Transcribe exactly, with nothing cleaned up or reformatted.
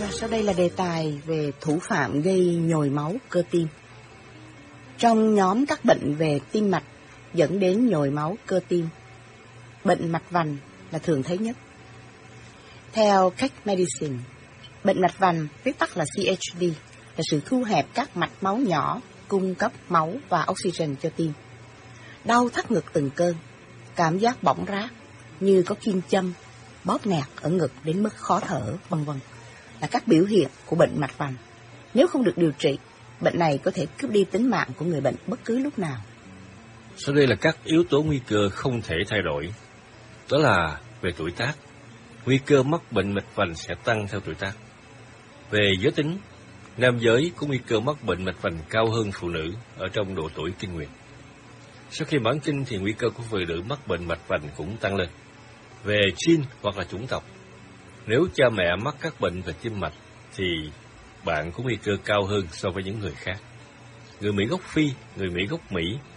Và sau đây là đề tài về thủ phạm gây nhồi máu cơ tim. Trong nhóm các bệnh về tim mạch dẫn đến nhồi máu cơ tim, bệnh mạch vành là thường thấy nhất. Theo Keck Medicine, bệnh mạch vành, viết tắt là xê hát đê, là sự thu hẹp các mạch máu nhỏ cung cấp máu và oxygen cho tim. Đau thắt ngực từng cơn, cảm giác bỏng rát như có kim châm, bóp nghẹt ở ngực đến mức khó thở, vân vân là các biểu hiện của bệnh mạch vành. Nếu không được điều trị, bệnh này có thể cướp đi tính mạng của người bệnh bất cứ lúc nào. Sau đây là các yếu tố nguy cơ không thể thay đổi. Đó là về tuổi tác, nguy cơ mắc bệnh mạch vành sẽ tăng theo tuổi tác. Về giới tính, nam giới có nguy cơ mắc bệnh mạch vành cao hơn phụ nữ ở trong độ tuổi kinh nguyệt. Sau khi mãn kinh thì nguy cơ của phụ nữ mắc bệnh mạch vành cũng tăng lên. Về gene hoặc là chủng tộc, nếu cha mẹ mắc các bệnh về tim mạch thì bạn có nguy cơ cao hơn so với những người khác. Người Mỹ gốc Phi, người Mỹ gốc Mỹ